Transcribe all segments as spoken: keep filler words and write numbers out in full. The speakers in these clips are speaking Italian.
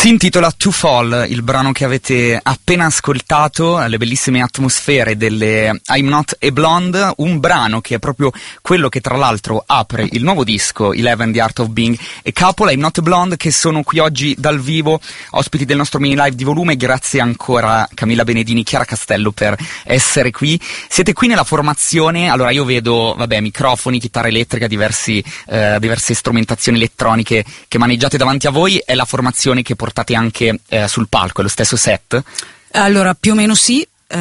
Si intitola To Fall, il brano che avete appena ascoltato, le bellissime atmosfere delle I'm Not a Blonde, un brano che è proprio quello che tra l'altro apre il nuovo disco Eleven, The Art of Being a Couple. I'm Not a Blonde, che sono qui oggi dal vivo, ospiti del nostro mini live di volume. Grazie ancora Camilla Benedini, Chiara Castello per essere qui. Siete qui nella formazione, allora io vedo, vabbè, microfoni, chitarra elettrica, diversi, eh, diverse strumentazioni elettroniche che maneggiate davanti a voi. È la formazione che portate anche eh, sul palco, è lo stesso set? Allora, più o meno sì. Uh,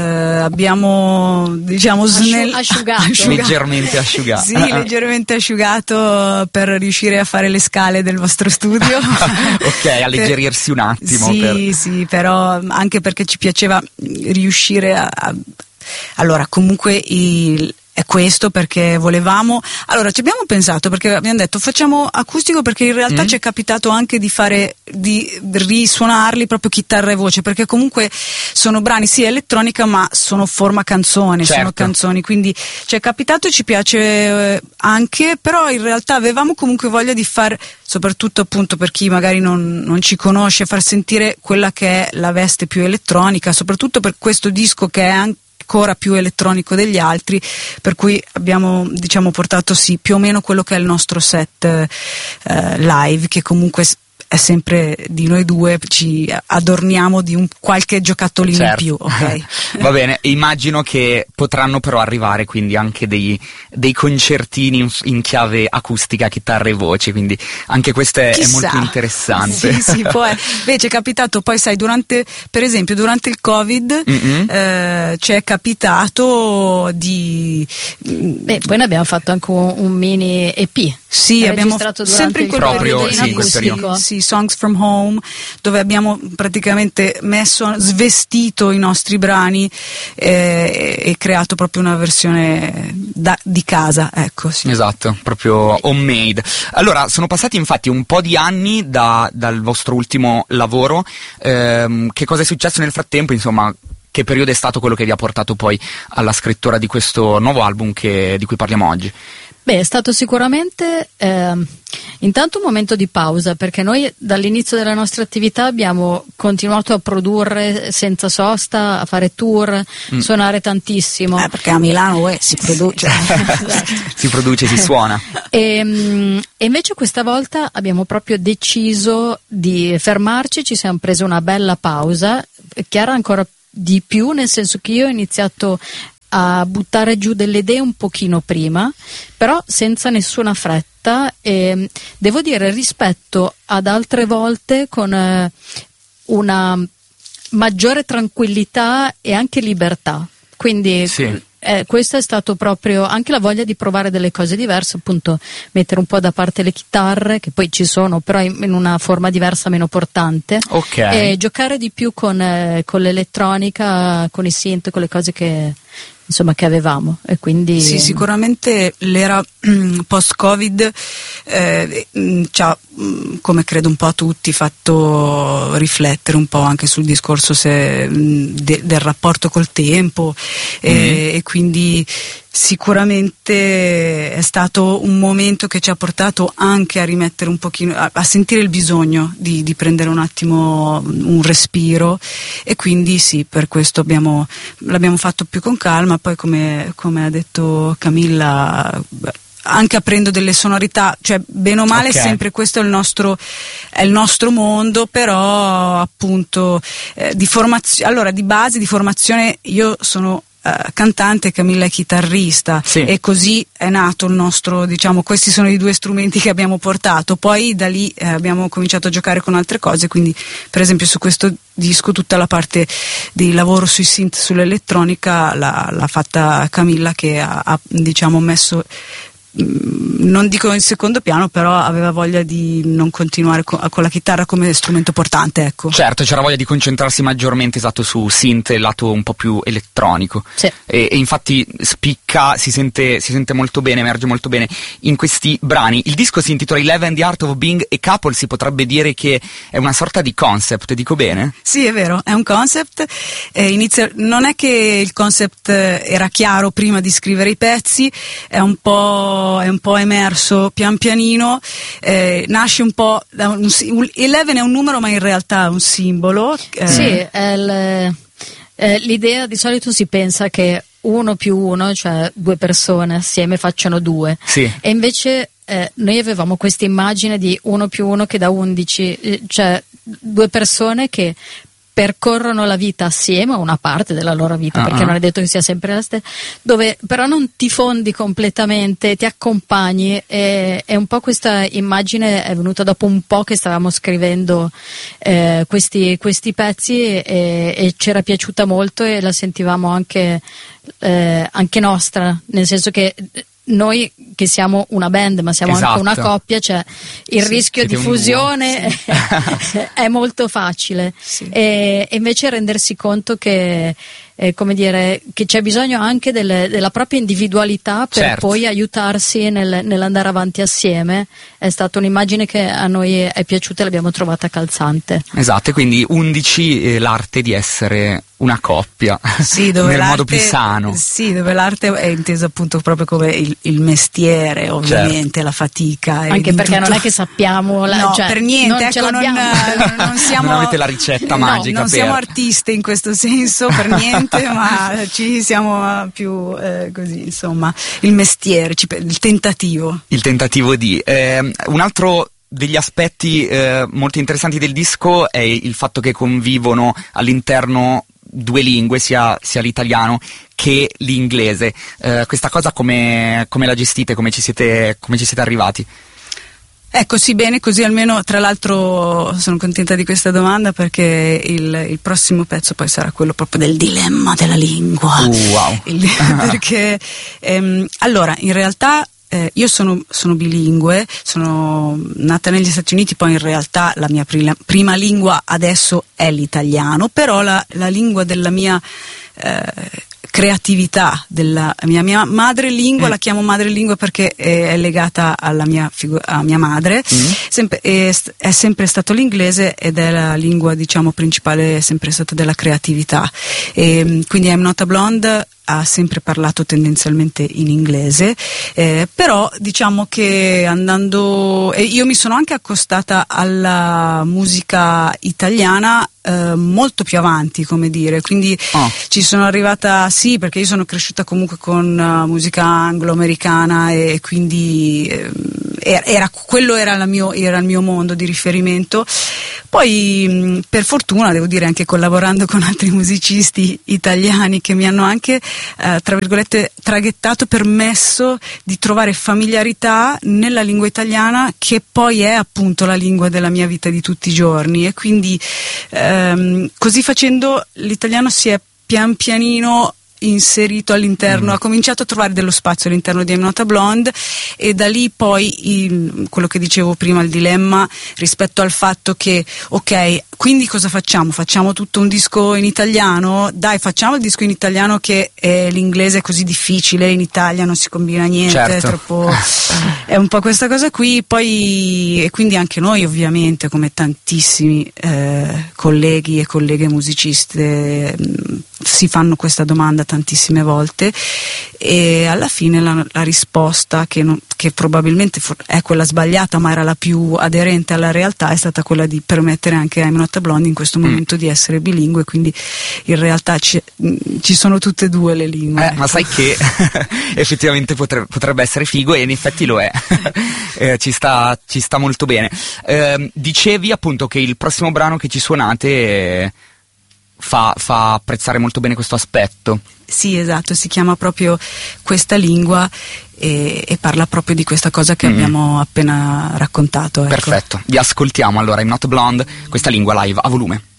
abbiamo diciamo snell- asciugato. asciugato leggermente asciugato sì leggermente asciugato per riuscire a fare le scale del vostro studio. Ok, alleggerirsi un attimo. Sì, per... sì, però anche perché ci piaceva riuscire a, a... allora comunque il è questo, perché volevamo, allora ci abbiamo pensato, perché abbiamo detto facciamo acustico, perché in realtà mm. ci è capitato anche di fare, di risuonarli proprio chitarra e voce, perché comunque sono brani sì elettronica ma sono forma canzone, certo. sono canzoni, quindi ci è capitato e ci piace eh, anche, però in realtà avevamo comunque voglia di far, soprattutto appunto per chi magari non, non ci conosce, far sentire quella che è la veste più elettronica, soprattutto per questo disco che è anche ancora più elettronico degli altri, per cui abbiamo diciamo portato sì più o meno quello che è il nostro set eh, live, che comunque è sempre di noi due, ci adorniamo di un qualche giocattolino certo. in più, ok? Va bene, immagino che potranno però arrivare quindi anche dei, dei concertini in, in chiave acustica, chitarra e voce, quindi anche questo è, è molto interessante. Sì, sì, poi invece è capitato, poi sai, durante, per esempio durante il Covid eh, ci è capitato di... Beh, poi ne abbiamo fatto anche un, un mini E P. Sì, abbiamo sempre in quel proprio, periodo sì, in quel periodo. Sì, Songs from Home, dove abbiamo praticamente messo, svestito i nostri brani eh, e creato proprio una versione da, di casa, ecco. Sì. Esatto, proprio homemade. Allora, sono passati infatti un po' di anni da, dal vostro ultimo lavoro. Ehm, che cosa è successo nel frattempo, insomma? Che periodo è stato quello che vi ha portato poi alla scrittura di questo nuovo album che, di cui parliamo oggi? Beh, è stato sicuramente eh, intanto un momento di pausa, perché noi dall'inizio della nostra attività abbiamo continuato a produrre senza sosta, a fare tour, mm. suonare tantissimo. Eh, perché a Milano eh, si produce. si produce, si suona. E, e invece questa volta abbiamo proprio deciso di fermarci, ci siamo presi una bella pausa, Chiara ancora di più, nel senso che io ho iniziato a buttare giù delle idee un pochino prima, però senza nessuna fretta, e devo dire rispetto ad altre volte con eh, una maggiore tranquillità e anche libertà, quindi sì. Eh, questo è stato proprio anche la voglia di provare delle cose diverse, appunto mettere un po' da parte le chitarre, che poi ci sono però in, in una forma diversa, meno portante, okay. e giocare di più con, eh, con l'elettronica, con i synth, con le cose che insomma che avevamo, e quindi sì, sicuramente l'era post-Covid eh, ci ha, come credo un po' a tutti, fatto riflettere un po' anche sul discorso se, de, del rapporto col tempo, e, mm-hmm. e quindi sicuramente è stato un momento che ci ha portato anche a rimettere un pochino, a, a sentire il bisogno di, di prendere un attimo un respiro, e quindi sì, per questo abbiamo, l'abbiamo fatto più con calma. Poi come, come ha detto Camilla, anche aprendo delle sonorità, cioè bene o male okay. sempre questo è il nostro è il nostro mondo, però appunto eh, di formazione, allora di base di formazione io sono Uh, cantante, Camilla è chitarrista, sì. e così è nato il nostro, diciamo, questi sono i due strumenti che abbiamo portato. Poi da lì eh, abbiamo cominciato a giocare con altre cose, quindi per esempio su questo disco tutta la parte di lavoro sui synth, sull'elettronica l'ha, l'ha fatta Camilla, che ha, ha diciamo messo, non dico in secondo piano, però aveva voglia di non continuare con, con la chitarra come strumento portante, ecco. Certo, c'era voglia di concentrarsi maggiormente, esatto, su synth, il lato un po' più elettronico. Sì. E, e infatti spicca, si sente, si sente molto bene, emerge molto bene in questi brani. Il disco si intitola Eleven, The Art of Being a Couple, si potrebbe dire che è una sorta di concept, dico bene? Sì, è vero, è un concept. Eh, inizia, non è che il concept era chiaro prima di scrivere i pezzi, è un po' po', è un po' emerso pian pianino, eh, nasce un po' da un, un eleven è un numero ma in realtà è un simbolo. Eh. Sì, è il, eh, l'idea di solito si pensa che uno più uno, cioè due persone assieme facciano due, sì. E invece eh, noi avevamo questa immagine di uno più uno che dà undici, eh, cioè due persone che percorrono la vita assieme, una parte della loro vita, uh-huh. perché non è detto che sia sempre la stessa, dove però non ti fondi completamente, ti accompagni, e, e un po' questa immagine è venuta dopo un po' che stavamo scrivendo eh, questi, questi pezzi e, e ci era piaciuta molto e la sentivamo anche, eh, anche nostra, nel senso che noi che siamo una band ma siamo esatto. anche una coppia, cioè il sì, rischio di fusione sì. è molto facile, sì. e, e invece rendersi conto che eh, come dire, che c'è bisogno anche delle, della propria individualità per certo. poi aiutarsi nel, nell'andare avanti assieme, è stata un'immagine che a noi è piaciuta e l'abbiamo trovata calzante. Esatto, e quindi undici eh, l'arte di essere una coppia, sì, dove nel modo più sano. Sì, dove l'arte è intesa appunto proprio come il, il mestiere, ovviamente, certo. la fatica. Anche perché tutto... non è che sappiamo... La, no, cioè, per niente, non, ecco, non, non siamo... Non avete la ricetta no, magica non per... siamo artiste in questo senso, per niente, ma ci siamo più eh, così, insomma, il mestiere, il tentativo. Il tentativo di... Eh, un altro... degli aspetti eh, molto interessanti del disco è il fatto che convivono all'interno due lingue, sia, sia l'italiano che l'inglese. Eh, questa cosa come, come la gestite? Come ci siete, come ci siete arrivati? Ecco, sì, bene, così almeno, tra l'altro sono contenta di questa domanda perché il, il prossimo pezzo poi sarà quello proprio del dilemma della lingua. Uh, wow. Il, perché, ehm, allora, in realtà Eh, io sono, sono bilingue, sono nata negli Stati Uniti, poi in realtà la mia prima, prima lingua adesso è l'italiano, però la, la lingua della mia eh, creatività, della mia, mia madrelingua, mm. la chiamo madrelingua perché è, è legata alla mia, figu- alla mia madre, mm. sempre, è, è sempre stato l'inglese ed è la lingua, diciamo, principale, è sempre stata della creatività, e quindi I'm Not a Blonde ha sempre parlato tendenzialmente in inglese, eh, però diciamo che andando, e io mi sono anche accostata alla musica italiana eh, molto più avanti, come dire, quindi oh. ci sono arrivata, sì, perché io sono cresciuta comunque con uh, musica anglo-americana e quindi eh, era, quello era, la mio, era il mio mondo di riferimento. Poi mh, per fortuna, devo dire, anche collaborando con altri musicisti italiani che mi hanno anche eh, tra virgolette traghettato, permesso di trovare familiarità nella lingua italiana, che poi è appunto la lingua della mia vita di tutti i giorni, e quindi ehm, così facendo l'italiano si è pian pianino inserito all'interno, mm. ha cominciato a trovare dello spazio all'interno di I'm Not a Blonde, e da lì poi il, quello che dicevo prima, il dilemma rispetto al fatto che ok, quindi cosa facciamo? Facciamo tutto un disco in italiano? Dai, facciamo il disco in italiano, che eh, l'inglese è così difficile, in Italia non si combina niente, certo. è troppo è un po' questa cosa qui. Poi, e quindi anche noi ovviamente, come tantissimi eh, colleghi e colleghe musiciste, mh, si fanno questa domanda tantissime volte, e alla fine la, la risposta, che, non, che probabilmente è quella sbagliata ma era la più aderente alla realtà, è stata quella di permettere anche a I'm Not a Blonde in questo momento mm. di essere bilingue, quindi in realtà ci, ci sono tutte e due le lingue. Eh, ecco. Ma sai che effettivamente potrebbe, potrebbe essere figo, e in effetti lo è. eh, ci, sta, ci sta molto bene. Eh, dicevi appunto che il prossimo brano che ci suonate eh, Fa, fa apprezzare molto bene questo aspetto. Sì, esatto, si chiama proprio Questa lingua e, e parla proprio di questa cosa che mm. abbiamo appena raccontato. Ecco. Perfetto, vi ascoltiamo allora I'm Not a Blonde, Questa lingua live a volume.